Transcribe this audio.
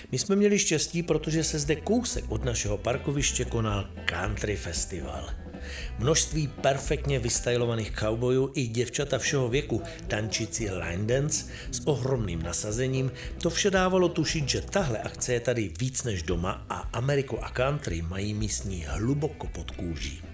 My jsme měli štěstí, protože se zde kousek od našeho parkoviště konal country festival. Množství perfektně vystylovaných cowboyů i děvčata všeho věku tančící line dance s ohromným nasazením, to vše dávalo tušit, že tahle akce je tady víc než doma a Ameriku a country mají místní hluboko pod kůží.